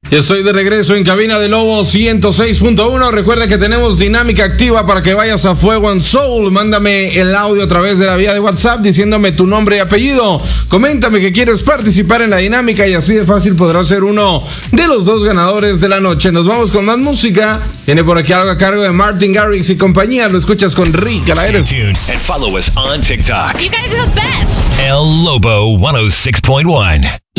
Estoy de regreso en cabina de Lobo 106.1. Recuerda que tenemos dinámica activa para que vayas a Fuego and Soul. Mándame el audio a través de la vía de WhatsApp diciéndome tu nombre y apellido. Coméntame que quieres participar en la dinámica y así de fácil podrás ser uno de los dos ganadores de la noche. Nos vamos con más música. Viene por aquí algo a cargo de Martin Garrix y compañía. Lo escuchas con Rick al aire. Stay tuned and follow us on TikTok. You guys are the best. El Lobo 106.1.